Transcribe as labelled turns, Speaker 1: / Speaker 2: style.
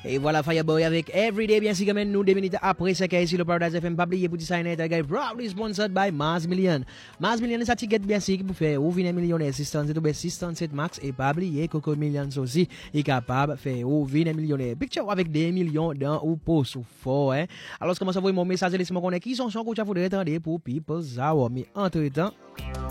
Speaker 1: Et voilà, Fireboy avec Everyday, bien sûr, quand même, nous, 2 minutes après, c'est qu'il le Paradise FM, pas oublier pour signer, proudly sponsored by Mars Million. Mars Million, c'est un ticket, bien sûr, pour faire ouvrir un millionnaire, 607 max, et pas oublier Coco Millions aussi, est capable de faire ouvrir un millionnaire. Picture avec des millions dans ou post ou fort, hein. Alors, comment ça va, mon message, laissez-moi connaître qui sont que tu as voulu attendre pour People's Hour. Mais entre-temps,